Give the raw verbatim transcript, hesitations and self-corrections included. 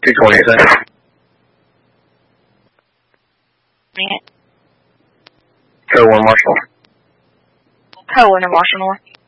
two twenty-seven. Yeah. Code one Marshall. Cohen and Marshall North.